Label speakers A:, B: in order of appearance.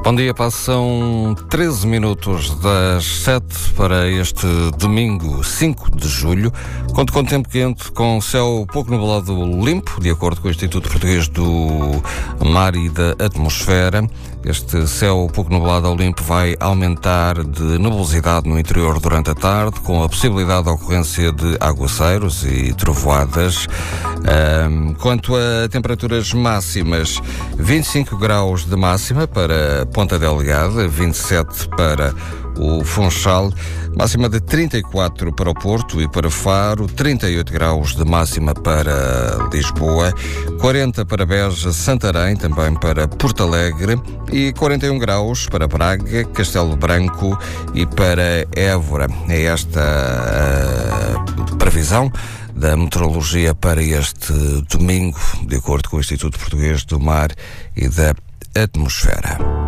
A: Bom dia, passam 13 minutos das 7 para este domingo 5 de julho. Conto com tempo quente, com céu pouco nublado limpo, de acordo com o Instituto Português do Mar e da Atmosfera. Este céu pouco nublado ao limpo vai aumentar de nebulosidade no interior durante a tarde, com a possibilidade de ocorrência de aguaceiros e trovoadas. Quanto a temperaturas máximas, 25 graus de máxima para Ponta Delgada, 27 para o Funchal, máxima de 34 para o Porto e para Faro, 38 graus de máxima para Lisboa, 40 para Beja, Santarém, também para Porto Alegre e 41 graus para Braga, Castelo Branco e para Évora. É esta a previsão da meteorologia para este domingo, de acordo com o Instituto Português do Mar e da Atmosfera.